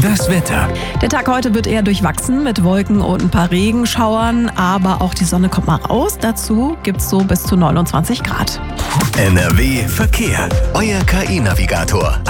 Das Wetter. Der Tag heute wird eher durchwachsen mit Wolken und ein paar Regenschauern, aber auch die Sonne kommt mal raus. Dazu gibt's so bis zu 29 Grad. NRW Verkehr. Euer KI-Navigator.